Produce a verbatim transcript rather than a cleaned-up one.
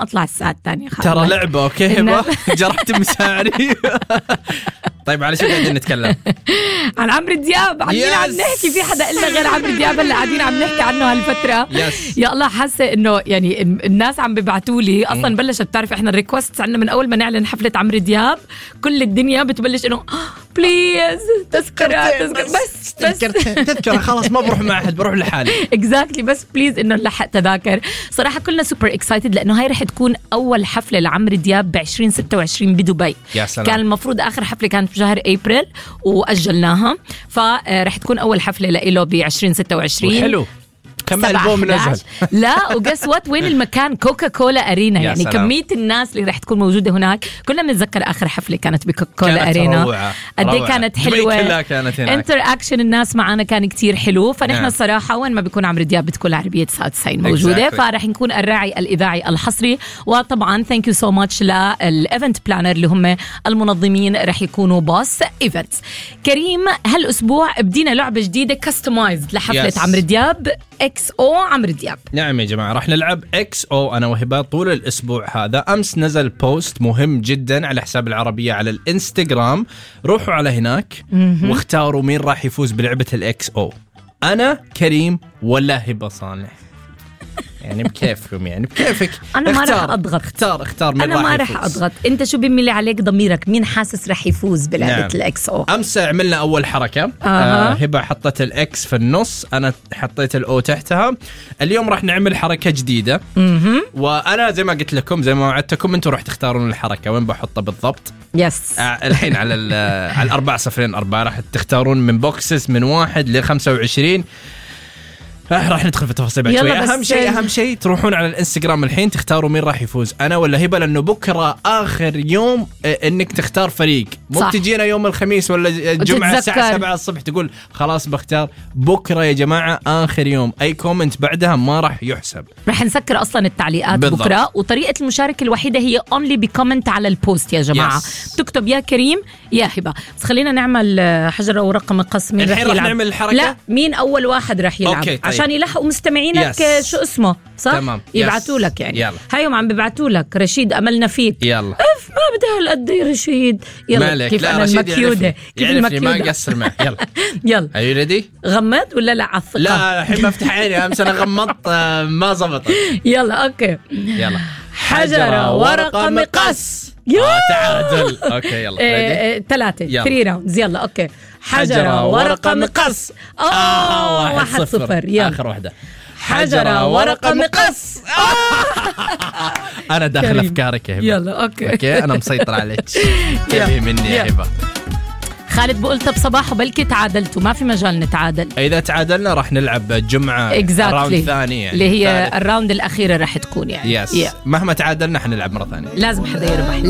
ما أطلع الساعة الثانية. ترى لعبة أوكي هبة جرحت مساعري. طيب على شو قاعدين نتكلم؟ عن عمرو دياب. قاعدين عم نحكي في حدا إلا غير عمرو دياب اللي قاعدين عم نحكي عنه هالفترة. يس. يا الله حاسة إنه يعني الناس عم بيبعتوا لي أصلا. بلشت تعرف إحنا الريكوست عنا من أول ما نعلن حفلة عمرو دياب كل الدنيا بتبلش إنه بليز تذكرة تذكرة بس تذكرة خلاص ما بروح مع أحد بروح لحالي. exactly بس بليز إنه نلحق تذاكر. صراحة كلنا سوبر اكسايتد لأنه هاي رح تكون أول حفلة لعمرو دياب بعشرين ستة وعشرين بدبي. كان المفروض آخر حفلة كانت بشهر أبريل وأجلناها فرح تكون أول حفلة لإله بعشرين ستة وعشرين. حلو. كم ألبوم نزل؟ لا وقس وات وين المكان؟ كوكا كولا أرينا. يعني سلام. كمية الناس اللي رح تكون موجودة هناك كلنا بنتذكر آخر حفلة كانت بكوكا كولا أرينا قد ايه كانت حلوة. انتر اكشن الناس معنا كان كتير حلو. فنحن الصراحة وين ما بيكون عمرو دياب بتكون العربية تسعة وتسعين موجودة. exactly. فرح نكون الراعي الإذاعي الحصري. وطبعا ثانك يو سو ماتش للإيفنت بلانر اللي هم المنظمين رح يكونوا باص إيفنتس. كريم هالأسبوع بدينا لعبة جديدة كاستمايزد لحفلة yes. عمرو دياب إكس أو عمرو دياب. نعم يا جماعة راح نلعب إكس أو أنا وهبة طول الأسبوع هذا. أمس نزل بوست مهم جدا على حساب العربية على الإنستغرام. روحوا على هناك واختاروا مين راح يفوز بلعبة الإكس أو. أنا كريم ولا هبة صالح. يعني بكيفكم يعني بكيفك. أنا ما راح أضغط. اختار اختار مين أنا راح ما يفوز. راح أضغط. أنت شو بيملي عليك ضميرك مين حاسس راح يفوز بلعبة نعم. الإكس أو. أمس عملنا أول حركة. آه. آه هبة حطت الإكس في النص أنا حطيت الأو تحتها. اليوم راح نعمل حركة جديدة. مه. وأنا زي ما قلت لكم زي ما وعدتكم أنتوا راح تختارون الحركة وين بحطها بالضبط. يس. آه الحين على على الأربعة صفرين أربعة راح تختارون من بوكسز من واحد لخمسة وعشرين. راح ندخل في تفاصيل بعد شوي. أهم شيء أهم شيء تروحون على الانستغرام الحين تختاروا مين راح يفوز أنا ولا هبة. لأنه بكرة آخر يوم إنك تختار فريق. مو تجينا يوم الخميس ولا الجمعة الساعة سبعة الصبح تقول خلاص بختار. بكرة يا جماعة آخر يوم. أي كومنت بعدها ما راح يحسب. راح نسكر أصلا التعليقات بالضبط. بكرة. وطريقة المشاركة الوحيدة هي only بكومنت على البوست يا جماعة. yes. تكتب يا كريم يا هبة. بس خلينا نعمل حجر ورقم قص. مين راح نعمل الحركة؟ لا مين أول واحد راح يلعب طيب. عشان يلحقوا مستمعينك yes. شو اسمه صح؟ تمام. يبعتوا لك يعني هايهم عم بيبعتوا لك رشيد أملنا فيك. يلا اف ما بدها هالقد يا رشيد. يلا كيف أنا المكيودة كيف المكيودة ما قصر معه. يلا يلا are you ready؟ غمض ولا لا على الثقة؟ لا الحين بفتح عيني أمس أنا غمضت ما زبطت. يلا أوكي يلا حجرة ورقة مقص. آه تعادل. اوكي يلا ثلاثة ثري راوندز. يلا اوكي حجرة ورقة مقص. اه واحد صفر. يلا اخر واحدة حجرة ورقة مقص. انا داخل افكارك يا هبة. يلا اوكي اوكي انا مسيطر عليك. تبي مني يا هبة. خالد بقول طب صباح وبلكي تعادلتوا ما في مجال نتعادل. إذا تعادلنا راح نلعب جمعة exactly. الراوند ثاني يعني اللي هي ثالث. الراوند الأخيرة راح تكون يعني يس. yeah. مهما تعادلنا حنلعب مرة ثانية. لازم حدا يربح.